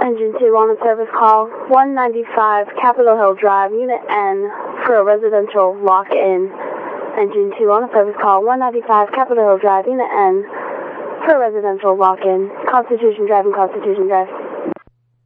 Engine 2 on a service call, 195 Capitol Hill Drive, Unit N, for a residential lock-in. Engine 2 on a service call, 195 Capitol Hill Drive, Unit N, for a residential lock-in. Constitution Drive and Constitution Drive.